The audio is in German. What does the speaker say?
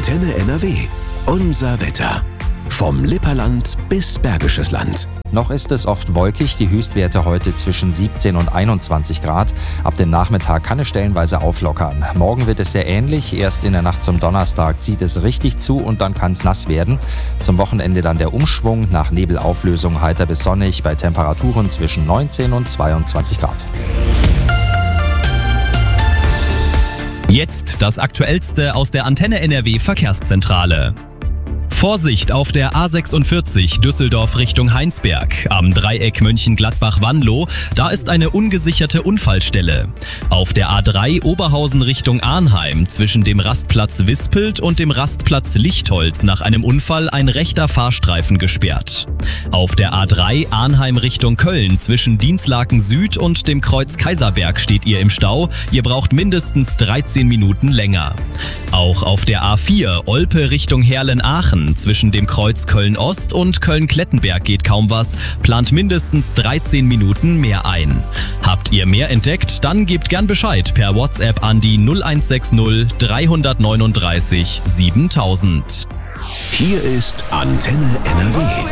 Antenne NRW. Unser Wetter. Vom Lipperland bis Bergisches Land. Noch ist es oft wolkig, die Höchstwerte heute zwischen 17 und 21 Grad. Ab dem Nachmittag kann es stellenweise auflockern. Morgen wird es sehr ähnlich. Erst in der Nacht zum Donnerstag zieht es richtig zu und dann kann es nass werden. Zum Wochenende dann der Umschwung, nach Nebelauflösung heiter bis sonnig bei Temperaturen zwischen 19 und 22 Grad. Jetzt das Aktuellste aus der Antenne NRW Verkehrszentrale. Vorsicht auf der A46 Düsseldorf Richtung Heinsberg. Am Dreieck Mönchengladbach-Wanlo, da ist eine ungesicherte Unfallstelle. Auf der A3 Oberhausen Richtung Arnheim zwischen dem Rastplatz Wispelt und dem Rastplatz Lichtholz nach einem Unfall ein rechter Fahrstreifen gesperrt. Auf der A3 Arnheim Richtung Köln zwischen Dinslaken Süd und dem Kreuz Kaiserberg steht ihr im Stau. Ihr braucht mindestens 13 Minuten länger. Auch auf der A4 Olpe Richtung Herlen-Aachen zwischen dem Kreuz Köln-Ost und Köln-Klettenberg geht kaum was, plant mindestens 13 Minuten mehr ein. Habt ihr mehr entdeckt? Dann gebt gern Bescheid per WhatsApp an die 0160 339 7000. Hier ist Antenne NRW.